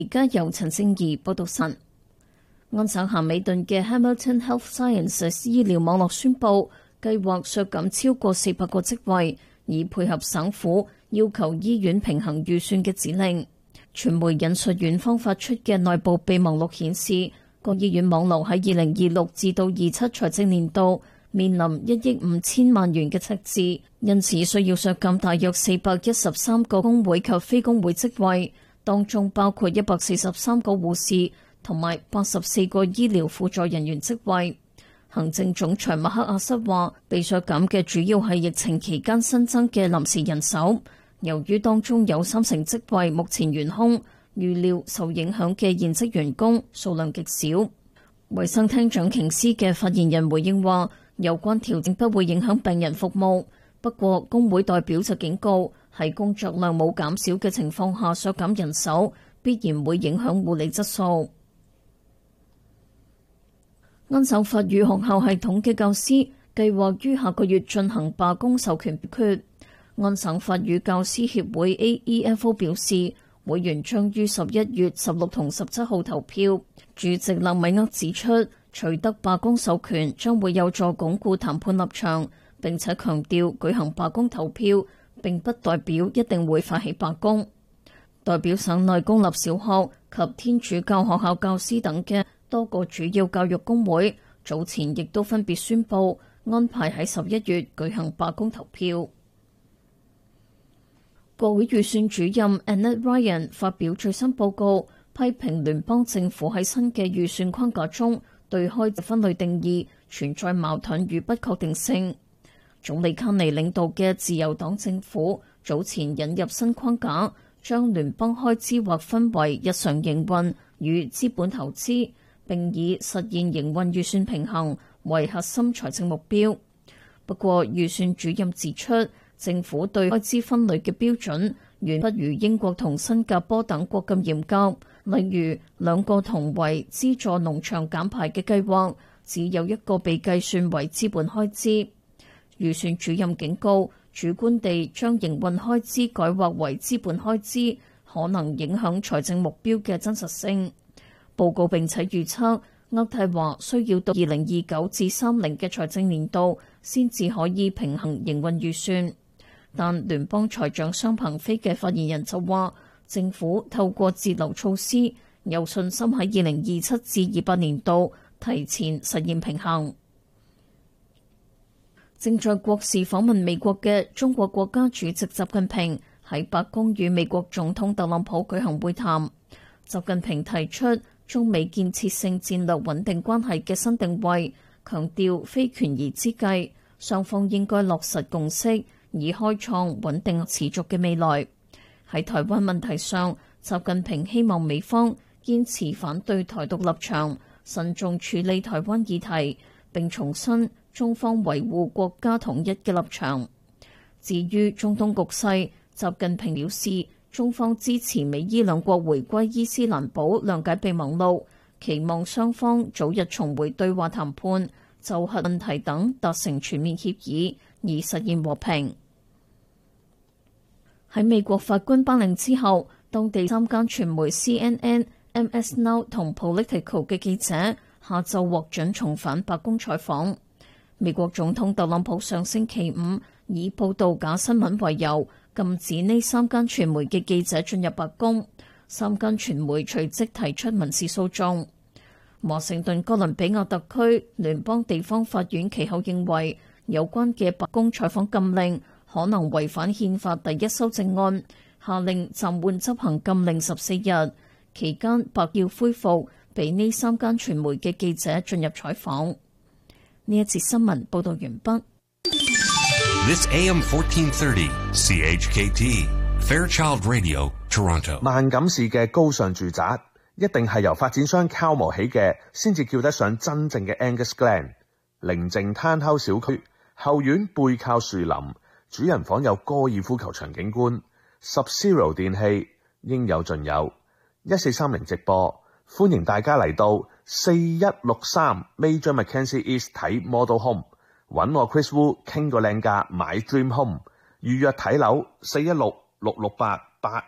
而家由陳正儀報道晨。安省咸美頓嘅 Hamilton Health Sciences 醫療網絡宣布，計劃削減超過400個職位，以配合省府要求醫院平衡預算嘅指令。傳媒引述院方發出嘅內部備忘錄顯示，各醫院網絡喺2026至到27財政年度面臨1億5千萬元嘅赤字，因此需要削減大約413個工會及非工會職位，當中包括143個護士同埋84個醫療輔助人員職位。行政總裁麥克阿瑟話，被削減嘅主要係疫情期間新增嘅臨時人手，由於當中有30%職位目前懸空，預料受影響嘅現職員工數量極少。衛生廳長瓊斯嘅發言人回應話，有關調整不會影響病人服務，不過工會代表就警告，喺工作量冇減少嘅情況下削減人手，必然會影響護理質素。安省法語學校系統嘅教師計劃於下個月進行罷工授權表決。安省法語教師協會 AEFO 表示，會員將於11月16同17號投票。主席勒米厄指出，取得罷工授權將會有助鞏固談判立場，並且強調舉行罷工投票並不代表一定會發起罷工。代表省內公立小學及天主教學校教師等嘅多個主要教育工會早前亦都分別宣布安排喺11月舉行罷工投票。國會預算主任 Annette Ryan 發表最新報告，批評聯邦政府喺新嘅預算框架中對開支分類定義存在矛盾與不確定性。總理卡尼領導嘅自由黨政府早前引入新框架，將聯邦開支劃分為日常營運與資本投資，並以實現營運預算平衡為核心財政目標。不過，預算主任指出，政府對開支分類嘅標準遠不如英國同新加坡等國咁嚴格。例如，兩個同為資助農場減排嘅計劃，只有一個被計算為資本開支。預算主任警告，主觀地將營運開支改劃為資本開支，可能影響財政目標嘅真實性。報告並且預測，渥太華需要到2029至30嘅財政年度先至可以平衡營運預算。但聯邦財長商鵬飛嘅發言人就話，政府透過節流措施，有信心喺2027至28年度提前實現平衡。正在國事訪問美國嘅中國國家主席習近平喺白宮與美國總統特朗普舉行會談。習近平提出中美建設性戰略穩定關係嘅新定位，強調非權宜之計，雙方應該落實共識，以開創穩定持續嘅未來。喺台灣問題上，習近平希望美方堅持反對台獨立場，慎重處理台灣議題，並重申中方維護國家統一嘅立場。至於中東局勢，習近平表示，中方支持美伊兩國回歸伊斯蘭堡諒解備忘錄，期望雙方早日重回對話談判，就核問題等達成全面協議，以實現和平。喺美國法官頒令之後，當地3間傳媒 CNN、MS Now 同 Politico 嘅記者下晝獲准重返白宮採訪。美國總統特朗普上星期五以報導假新聞為由，禁止呢3間傳媒嘅記者進入白宮。3間傳媒隨即提出民事訴訟。華盛頓哥倫比亞特區聯邦地方法院其後認為，有關嘅白宮採訪禁令可能違反憲法第1修正案，下令暫緩執行禁令14日，期間白要恢復俾呢3間傳媒嘅記者進入採訪。呢一節新聞報道完畢。 This AM 1430 CHKT Fairchild Radio Toronto。萬錦市嘅高尚住宅一定係由發展商敲磨起嘅，先至叫得上真正嘅 Angus Glen。寧靜攤口小區，後院背靠樹林，主人房有高爾夫球場景觀，Sub-Zero 電器應有盡有。1430直播，歡迎大家嚟到4163 Major Mackenzie East 睇 Model Home， 揾我 Chris Wu 傾個靚價買 Dream Home， 預約睇樓416-668-8188。